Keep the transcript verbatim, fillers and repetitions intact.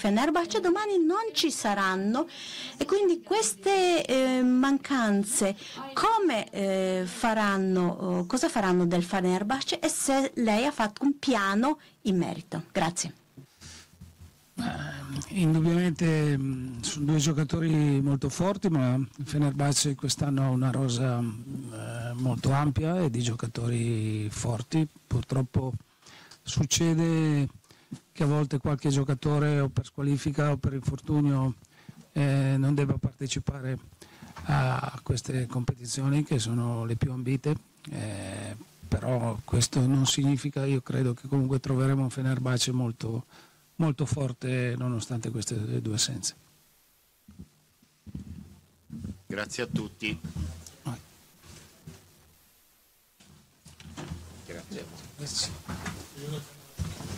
Fenerbahce, domani non ci saranno, e quindi queste eh, mancanze come eh, faranno, eh, cosa faranno del Fenerbahce, e se lei ha fatto un piano in merito. Grazie. Indubbiamente mh, sono due giocatori molto forti, ma il Fenerbahce quest'anno ha una rosa eh, molto ampia e di giocatori forti. Purtroppo succede che a volte qualche giocatore o per squalifica o per infortunio eh, non debba partecipare a queste competizioni che sono le più ambite, eh, però questo non significa, io credo che comunque troveremo un Fenerbahce molto molto forte nonostante queste due assenze. Grazie a tutti. Vai. Grazie. Grazie.